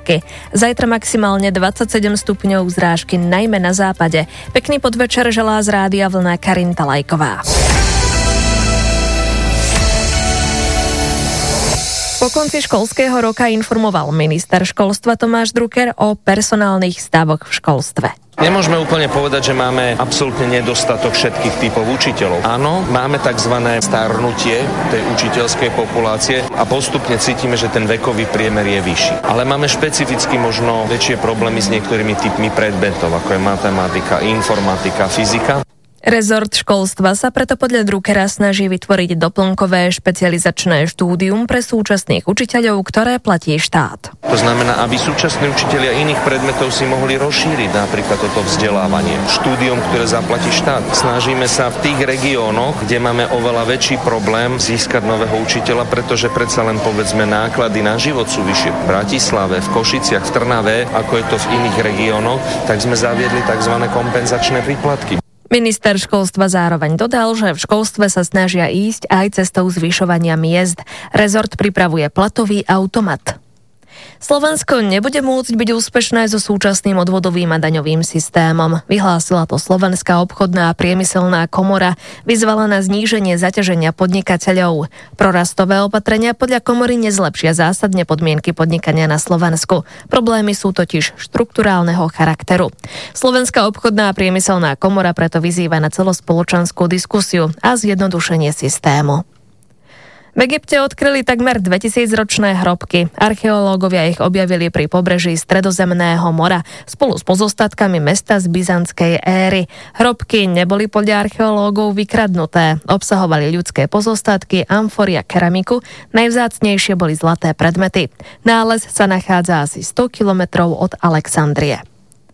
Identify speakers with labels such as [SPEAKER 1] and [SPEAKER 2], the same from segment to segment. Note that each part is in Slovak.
[SPEAKER 1] búrky. Zajtra maximálne 27 stupňov zrážky, najmä na západe. Pekný podvečer želá z Rádia Vlna Karinta Lajková. Po konci školského roka informoval minister školstva Tomáš Drucker o personálnych stavoch v školstve.
[SPEAKER 2] Nemôžeme úplne povedať, že máme absolútne nedostatok všetkých typov učiteľov. Áno, máme tzv. Starnutie tej učiteľskej populácie a postupne cítime, že ten vekový priemer je vyšší. Ale máme špecificky možno väčšie problémy s niektorými typmi predmetov, ako je matematika, informatika, fyzika.
[SPEAKER 1] Rezort školstva sa preto podľa Druckera snaží vytvoriť doplnkové špecializačné štúdium pre súčasných učiteľov, ktoré platí štát.
[SPEAKER 2] To znamená, aby súčasní učitelia iných predmetov si mohli rozšíriť napríklad toto vzdelávanie. Štúdium, ktoré zaplatí štát. Snažíme sa v tých regiónoch, kde máme oveľa väčší problém získať nového učiteľa, pretože predsa len povedzme náklady na život sú vyššie. V Bratislave, v Košiciach, v Trnave, ako je to v iných regiónoch, tak sme zaviedli tzv. Kompenzačné príplatky.
[SPEAKER 1] Minister školstva zároveň dodal, že v školstve sa snažia ísť aj cestou zvyšovania miest. Rezort pripravuje platový automat. Slovensko nebude môcť byť úspešné so súčasným odvodovým a daňovým systémom. Vyhlásila to Slovenská obchodná a priemyselná komora, vyzvala na zníženie zaťaženia podnikateľov. Prorastové opatrenia podľa komory nezlepšia zásadne podmienky podnikania na Slovensku. Problémy sú totiž štrukturálneho charakteru. Slovenská obchodná a priemyselná komora preto vyzýva na celospoločenskú diskusiu a zjednodušenie systému. V Egypte odkryli takmer 2000-ročné hrobky. Archeológovia ich objavili pri pobreží Stredozemného mora spolu s pozostatkami mesta z byzantskej éry. Hrobky neboli podľa archeológov vykradnuté. Obsahovali ľudské pozostatky, amfory a keramiku. Najvzácnejšie boli zlaté predmety. Nález sa nachádza asi 100 kilometrov od Alexandrie.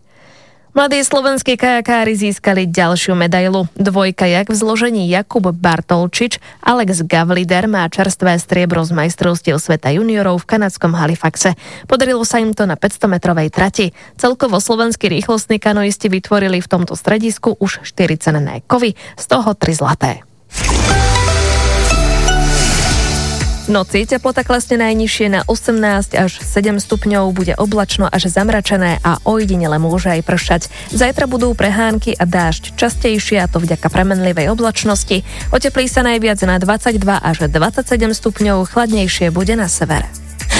[SPEAKER 1] Mladí slovenskí kajakári získali ďalšiu medailu. Dvojkajak v zložení Jakub Bartolčič, Alex Gavlider má čerstvé striebro z majstrovstiev sveta juniorov v kanadskom Halifaxe. Podarilo sa im to na 500-metrovej trati. Celkovo slovenskí rýchlostní kanoisti vytvorili v tomto stredisku už 4 cenné kovy, z toho 3 zlaté. V noci teplota klesne najnižšie na 18 až 7 stupňov, bude oblačno až zamračené a ojedinele môže aj pršať. Zajtra budú prehánky a dážď častejšie, a to vďaka premenlivej oblačnosti. Oteplí sa najviac na 22 až 27 stupňov, chladnejšie bude na severe.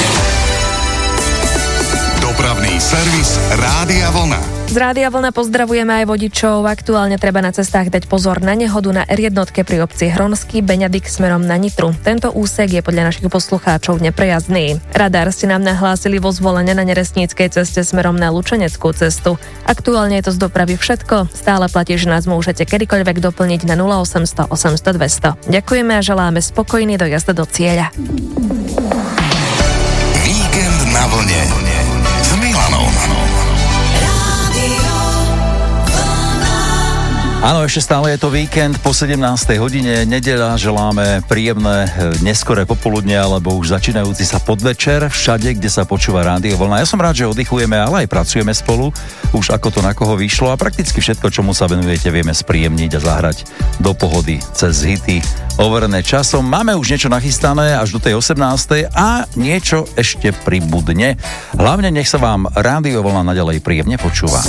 [SPEAKER 3] Dopravný servis Rádia Vlna.
[SPEAKER 1] Z Rádia Vlna pozdravujeme aj vodičov. Aktuálne treba na cestách dať pozor na nehodu na R1 pri obci Hronský Beňadik smerom na Nitru. Tento úsek je podľa našich poslucháčov neprejazdný. Radar ste nám nahlásili vo Zvolene na Neresníckej ceste smerom na Lučeneckú cestu. Aktuálne je to z dopravy všetko. Stále platí, že nás môžete kedykoľvek doplniť na 0800 800 200. Ďakujeme a želáme spokojný dojazd do cieľa.
[SPEAKER 3] Víkend na vlne s Milanou.
[SPEAKER 4] Áno, ešte stále je to víkend po 17. hodine, nedeľa, želáme príjemné neskoré popoludne alebo už začínajúci sa podvečer všade, kde sa počúva Rádio Vlna. Ja som rád, že oddychujeme, ale aj pracujeme spolu, už ako to na koho vyšlo a prakticky všetko, čomu sa venujete, vieme spríjemniť a zahrať do pohody cez hity overené časom. Máme už niečo nachystané až do tej 18. a niečo ešte pribudne. Hlavne nech sa vám Rádio Vlna naďalej príjemne počúva.